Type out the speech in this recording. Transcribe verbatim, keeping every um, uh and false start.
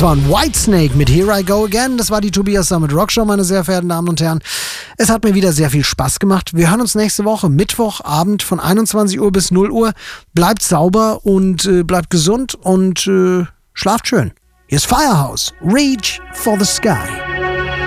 waren Whitesnake mit Here I Go Again. Das war die Tobias Summit Rock Show, meine sehr verehrten Damen und Herren. Es hat mir wieder sehr viel Spaß gemacht. Wir hören uns nächste Woche, Mittwochabend von einundzwanzig Uhr bis null Uhr. Bleibt sauber und äh, bleibt gesund und äh, schlaft schön. Hier ist Firehouse. Reach for the Sky.